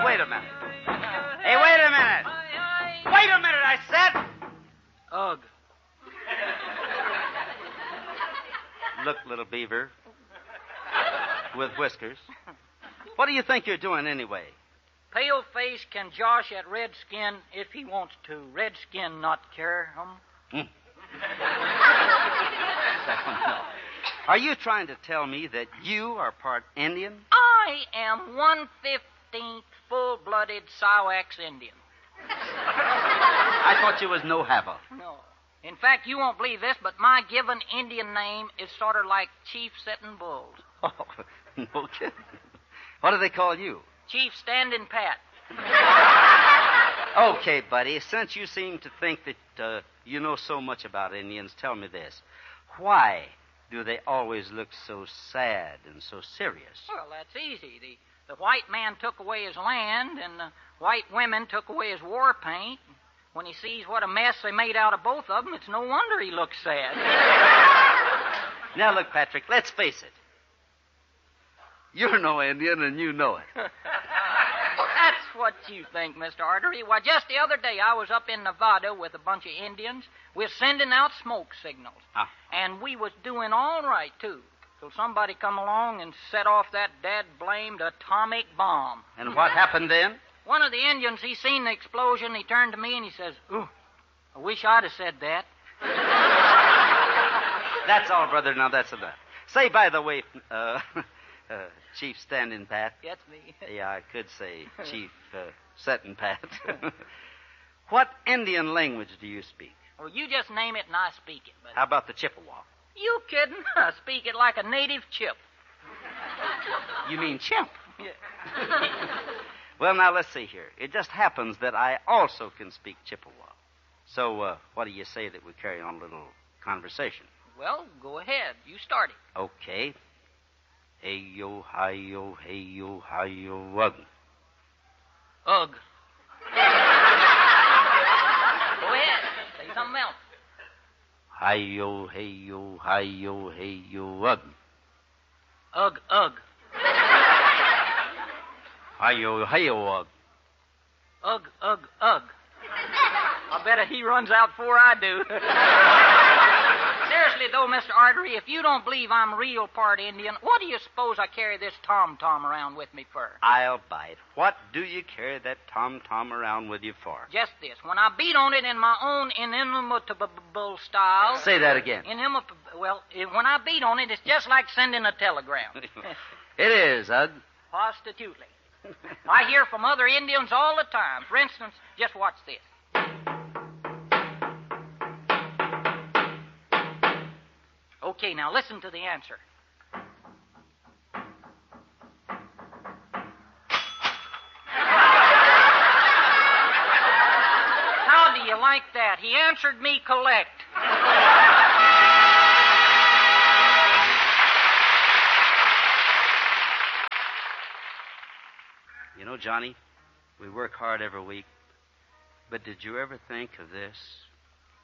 wait a minute. Hey, wait a minute. Wait a minute, I said. Ugh. Look, little beaver. With whiskers. What do you think you're doing anyway? Paleface can josh at Redskin if he wants to. Redskin not care, No. Are you trying to tell me that you are part Indian? I am 1/15 full-blooded Siwax Indian. I thought you was no Hava. No. In fact, you won't believe this, but my given Indian name is sort of like Chief Setting Bulls. Oh, no kidding. What do they call you? Chief Standing Pat. Okay, buddy, since you seem to think that you know so much about Indians, tell me this. Why do they always look so sad and so serious? Well, that's easy. The white man took away his land, and the white women took away his war paint. When he sees what a mess they made out of both of them, it's no wonder he looks sad. Now, look, Patrick, let's face it. You're no Indian, and you know it. That's what you think, Mr. Artery. Why, just the other day, I was up in Nevada with a bunch of Indians. We're sending out smoke signals. And we was doing all right, too, till somebody come along and set off that dad-blamed atomic bomb. And what happened then? One of the Indians, he seen the explosion. He turned to me and he says, "Ooh, I wish I'd have said that." That's all, brother. Now, that's enough. Say, by the way, Chief Standing Pat. That's me. Yeah, I could say Chief Setting Pat. What Indian language do you speak? Well, you just name it and I speak it. But How about the Chippewa? You kidding? I speak it like a native chip. You mean chimp? Yeah. Well, now, let's see here. It just happens that I also can speak Chippewa. So, what do you say that we carry on a little conversation? Well, go ahead. You start it. Okay. Hey-yo, hi-yo, hey-yo, hi-yo, ugh. Ugh. Go ahead. Say something else. Hi-yo, hey-yo, hi-yo, hey-yo, ugh. Ugh, ugh. Hi-yo, hey-yo, ugh. Ugh, ugh, ugh. I bet he runs out before I do. Seriously, though, Mr. Artery, if you don't believe I'm real part Indian, what do you suppose I carry this tom-tom around with me for? I'll bite. What do you carry that tom-tom around with you for? Just this. When I beat on it in my own inimitable style... Say that again. When I beat on it, it's just like sending a telegram. It is, Ugh. Positively. I hear from other Indians all the time. For instance, just watch this. Okay, now listen to the answer. How do you like that? He answered me collect. You know, Johnny, we work hard every week, but did you ever think of this?